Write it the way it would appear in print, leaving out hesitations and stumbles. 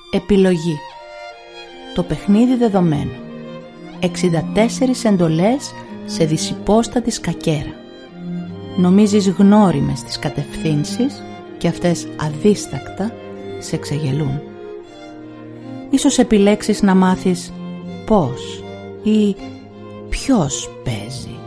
Επιλογή. Το παιχνίδι δεδομένο. 64 εντολές σε δυσυπόστατη σκακέρα. Νομίζεις γνώριμες τις κατευθύνσεις και αυτές αδίστακτα σε εξαγελούν. Ίσως επιλέξεις να μάθεις πώς ή ποιος παίζει.